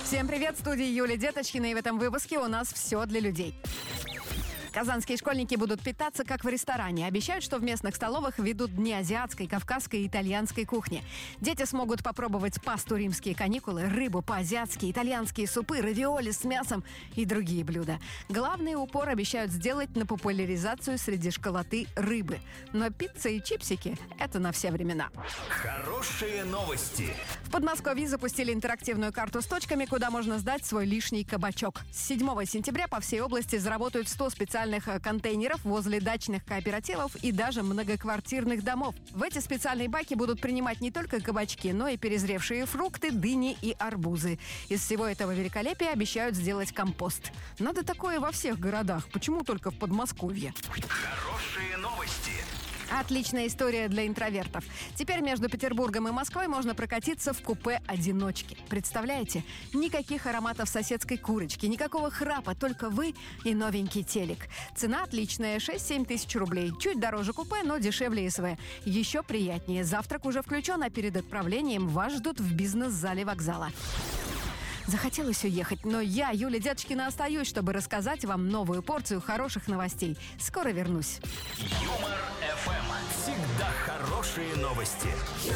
Всем привет, в студии Юлия Деточкина, и в этом выпуске у нас все для людей. Казанские школьники будут питаться как в ресторане. Обещают, что в местных столовых ведут дни азиатской, кавказской и итальянской кухни. Дети смогут попробовать пасту римские каникулы, рыбу по-азиатски, итальянские супы, равиоли с мясом и другие блюда. Главный упор обещают сделать на популяризацию среди школоты рыбы. Но пицца и чипсики – это на все времена. Хорошие новости. В Подмосковье запустили интерактивную карту с точками, куда можно сдать свой лишний кабачок. С 7 сентября по всей области заработают 100 специальных контейнеров возле дачных кооперативов и даже многоквартирных домов. В эти специальные баки будут принимать не только кабачки, но и перезревшие фрукты, дыни и арбузы. Из всего этого великолепия обещают сделать компост. Надо такое во всех городах. Почему только в Подмосковье? Хорошие новости. Отличная история для интровертов. Теперь между Петербургом и Москвой можно прокатиться в купе одиночки. Представляете? Никаких ароматов соседской курочки, никакого храпа, только вы и новенький телек. Цена отличная – 6-7 тысяч рублей. Чуть дороже купе, но дешевле СВ. Еще приятнее. Завтрак уже включен, а перед отправлением вас ждут в бизнес-зале вокзала. Захотелось уехать, но я, Юлия Деточкина, остаюсь, чтобы рассказать вам новую порцию хороших новостей. Скоро вернусь. Юмор ФМ. Всегда хорошие новости.